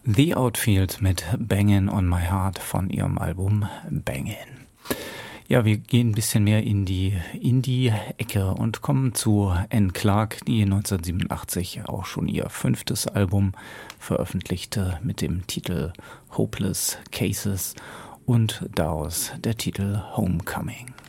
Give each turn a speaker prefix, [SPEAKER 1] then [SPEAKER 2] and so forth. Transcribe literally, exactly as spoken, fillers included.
[SPEAKER 1] The Outfield mit Bangin' on My Heart von ihrem Album Bangin'. Ja, wir gehen ein bisschen mehr in die Indie-Ecke und kommen zu Anne Clark, die neunzehnhundertsiebenundachtzig auch schon ihr fünftes Album veröffentlichte mit dem Titel Hopeless Cases und daraus der Titel Homecoming.